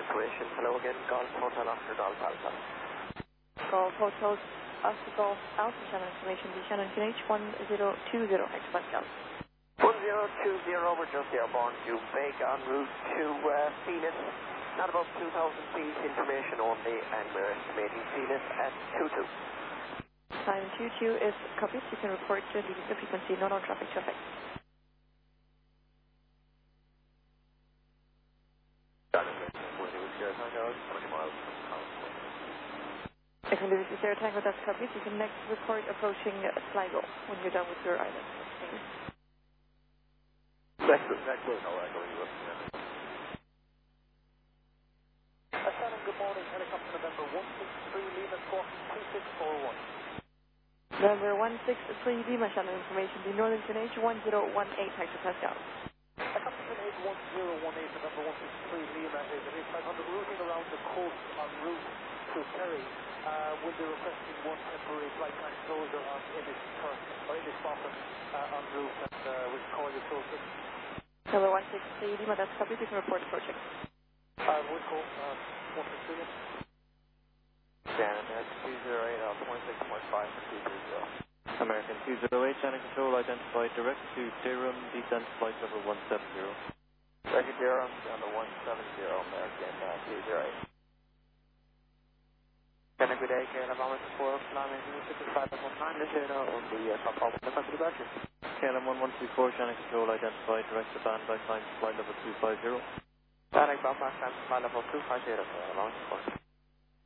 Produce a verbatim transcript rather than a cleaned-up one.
information. Hello again, Golf Hotel Oscar Golf Alpha. Golf Hotel Oscar Golf Alpha channel information, the Shannon Q H one zero two zero hectopascal. one zero two zero, we're just airborne to Bake en route to uh, Phoenix. Not above two thousand feet, information only, and we're estimating Phoenix at two two. Time two two is copied. You can report to the frequency, no no traffic to affect. Second, this is Air Tango, that's copied. You can next report approaching Sligo when you're done with your island. Next, next, no, I know you're looking at it. Shannon, good morning. Helicopter November one six three, Lima Squawk two six four one. November one six three, Lima Shannon information, the Northern Q H one zero one eight hectopascal. Helicopter Q H one zero one eight, November one six three, Lima is at five hundred, routing around the coast en route to Kerry. Uh, we'll be requesting one temporary flight time closure on Ennis Turk, or Ennis Bottom, uh, en route, and uh, we'll call you closer. Number one six three, Lima, that's copied. You can report approaching. Uh, we'll call, uh, one six three. Shannon, that's two zero eight, Alpha one six point five for two three zero. American two zero eight, Shannon Control, identified direct to Durham, descent flight level one seven zero. Direct to Durham, down to one seven zero, American uh, two zero eight. Shannon, good day, K L M one four, flying in five one nine, this is on the uh, top of the country budget. K L M one one two four, Shannon Control, identified direct to Band by Climb, flight level two five zero. Band by Climb, flight level two five zero, K L M one four.